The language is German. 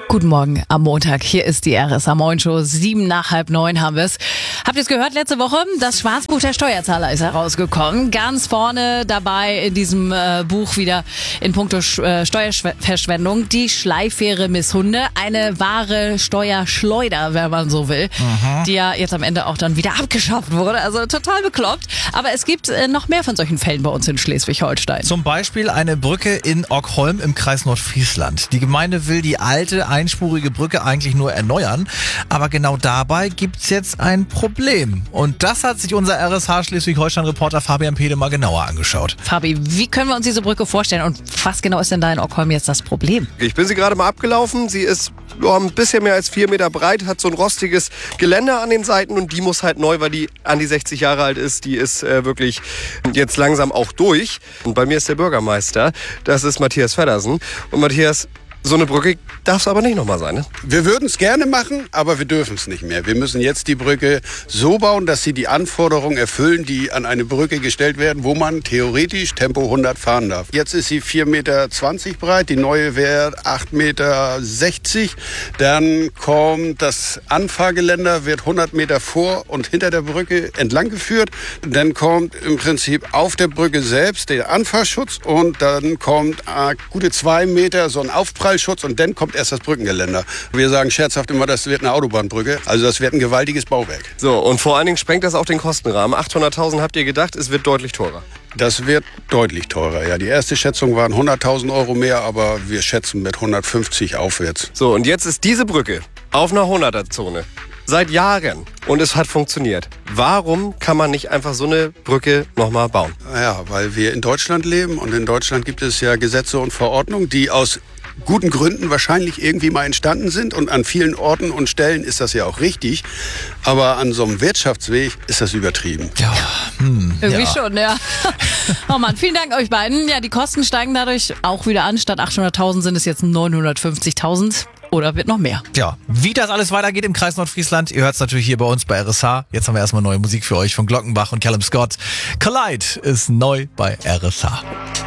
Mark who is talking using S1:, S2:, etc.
S1: Guten Morgen am Montag. Hier ist die RSA Moin Show. 7 nach halb 9 haben wir es. Habt ihr es gehört letzte Woche? Das Schwarzbuch der Steuerzahler ist herausgekommen. Ganz vorne dabei in diesem Buch wieder in puncto Steuerverschwendung. Die Schleiffähre Miss Hunde. Eine wahre Steuerschleuder, wenn man so will. Die ja jetzt am Ende auch dann wieder abgeschafft wurde. Also total bekloppt. Aber es gibt noch mehr von solchen Fällen bei uns in Schleswig-Holstein.
S2: Zum Beispiel eine Brücke in Ockholm im Kreis Nordfriesland. Die Gemeinde will die alte einspurige Brücke eigentlich nur erneuern. Aber genau dabei gibt's jetzt ein Problem. Und das hat sich unser RSH Schleswig-Holstein-Reporter Fabian Pede mal genauer angeschaut.
S1: Fabi, wie können wir uns diese Brücke vorstellen? Und was genau ist denn da in Ockholm jetzt das Problem?
S3: Ich bin sie gerade mal abgelaufen. Sie ist ein bisschen mehr als 4 Meter breit, hat so ein rostiges Geländer an den Seiten und die muss halt neu, weil die an die 60 Jahre alt ist. Die ist wirklich jetzt langsam auch durch. Und bei mir ist der Bürgermeister, das ist Matthias Feddersen. Und Matthias, so eine Brücke darf es aber nicht nochmal sein, ne?
S4: Wir würden es gerne machen, aber wir dürfen es nicht mehr. Wir müssen jetzt die Brücke so bauen, dass sie die Anforderungen erfüllen, die an eine Brücke gestellt werden, wo man theoretisch Tempo 100 fahren darf. Jetzt ist sie 4,20 Meter breit, die neue wäre 8,60 Meter. Dann kommt das Anfahrgeländer, wird 100 Meter vor und hinter der Brücke entlang geführt. Dann kommt im Prinzip auf der Brücke selbst der Anfahrschutz und dann kommt gute 2 Meter so ein Aufprallschutz und dann kommt erst das Brückengeländer. Wir sagen scherzhaft immer, das wird eine Autobahnbrücke. Also das wird ein gewaltiges Bauwerk.
S3: So, und vor allen Dingen sprengt das auch den Kostenrahmen. 800.000 habt ihr gedacht, es wird deutlich teurer.
S4: Das wird deutlich teurer, ja. Die erste Schätzung waren 100.000 Euro mehr, aber wir schätzen mit 150 aufwärts.
S3: So, und jetzt ist diese Brücke auf einer 100er-Zone. Seit Jahren. Und es hat funktioniert. Warum kann man nicht einfach so eine Brücke nochmal bauen?
S4: Ja, weil wir in Deutschland leben und in Deutschland gibt es ja Gesetze und Verordnungen, die aus guten Gründen wahrscheinlich irgendwie mal entstanden sind und an vielen Orten und Stellen ist das ja auch richtig, aber an so einem Wirtschaftsweg ist das übertrieben.
S2: Ja,
S1: Irgendwie schon, ja. Oh Mann, vielen Dank euch beiden. Ja, die Kosten steigen dadurch auch wieder an. Statt 800.000 sind es jetzt 950.000 oder wird noch mehr.
S2: Ja, wie das alles weitergeht im Kreis Nordfriesland, ihr hört es natürlich hier bei uns bei RSH. Jetzt haben wir erstmal neue Musik für euch von Glockenbach und Callum Scott. Collide ist neu bei RSH.